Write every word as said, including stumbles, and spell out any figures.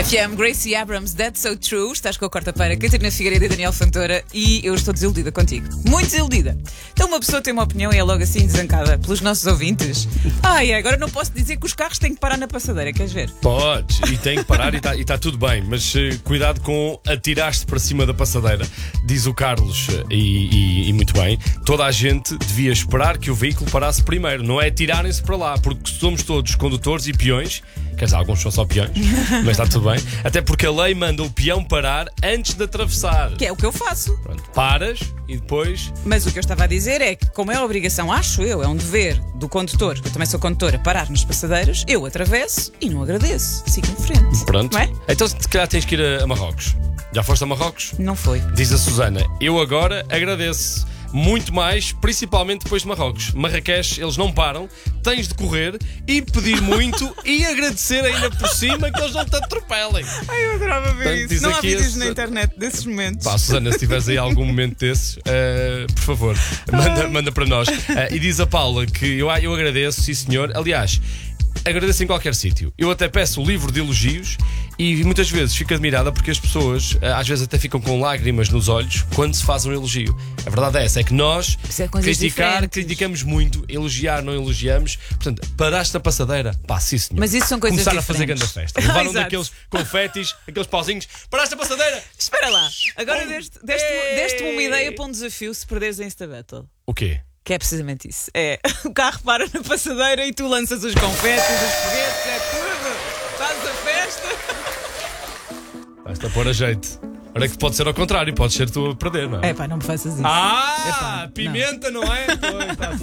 F M, Gracie Abrams, That's So True. Estás com a quarta-feira, Catarina Figueiredo e Daniel Fantora. E eu estou desiludida contigo. Muito desiludida. Então uma pessoa tem uma opinião e é logo assim desancada pelos nossos ouvintes. Ai, agora não posso dizer que os carros têm que parar na passadeira, queres ver? Podes, e tem que parar e está tá tudo bem. Mas uh, cuidado com atirar-te para cima da passadeira. Diz o Carlos, uh, e, e, e muito bem, toda a gente devia esperar que o veículo parasse primeiro. Não é atirarem-se para lá, porque somos todos condutores e peões. Quer dizer, alguns são só peões, mas está tudo bem. Até porque a lei manda o peão parar antes de atravessar. Que é o que eu faço. Pronto, paras e depois... Mas o que eu estava a dizer é que, como é a obrigação, acho eu, é um dever do condutor, eu também sou condutora, parar nas passadeiras, eu atravesso e não agradeço. Sigo em frente. Pronto. Não é? Então se calhar tens que ir a, a Marrocos. Já foste a Marrocos? Não foi. Diz a Susana, eu agora agradeço. Muito mais, principalmente depois de Marrocos. Marrakech, eles não param, tens de correr e pedir muito e agradecer ainda por cima que eles não te atropelem. Ai, eu adorava ver Portanto, diz isso. Não há aqui vídeos esse- na internet desses momentos. Pá, Susana, se tiveres aí algum momento desses, uh, por favor, manda, manda para nós. Uh, e diz a Paula que eu, eu agradeço, sim senhor. Aliás, agradeço em qualquer sítio. Eu até peço o livro de elogios e muitas vezes fico admirada porque as pessoas uh, às vezes até ficam com lágrimas nos olhos quando se faz um elogio. A verdade é essa, é que nós Isso é coisas criticar, diferentes. criticamos muito, elogiar, não elogiamos. Portanto, paraste na passadeira, pá, sim senhor. Mas isso são coisas Começar a fazer diferentes. grande festa. Levaram Exato. daqueles confetes, aqueles pauzinhos, paraste na passadeira. Espera lá, agora Oh. deste- deste-me deste-me uma ideia para um desafio se perderes a Insta Battle. O quê? Que é precisamente isso. É, o carro para na passadeira e tu lanças os confetes, os foguetes, é tudo. Fazes a festa. Basta pôr a jeito. Ora que pode ser ao contrário, pode ser tu a perder, não é? É pá, não me faças isso. Ah, Epá, pimenta, não, é? Pois, tá